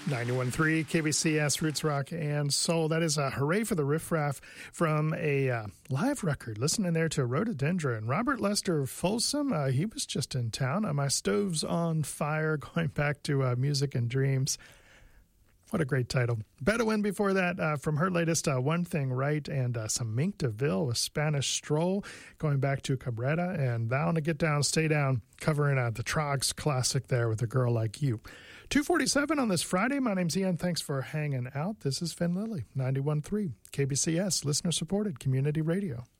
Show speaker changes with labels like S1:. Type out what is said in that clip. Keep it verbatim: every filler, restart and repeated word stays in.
S1: ninety-one point three K B C S Roots Rock and Soul. That is a Hooray for the Riff Raff from a uh, live record. Listening there to Rhododendron. Robert Lester Folsom, uh, he was just in town. Uh, My Stove's on Fire, going back to uh, Music and Dreams. What a great title. Bedouin before that uh, from her latest uh, One Thing Right, and uh, some Mink DeVille with Spanish Stroll, going back to Cabrera, and Vowing to Get Down, Stay Down, covering uh, the Trogs classic there with A Girl Like You. two forty-seven on this Friday. My name's Ian. Thanks for hanging out. This is Finn Lilly, ninety-one point three K B C S, listener-supported community radio.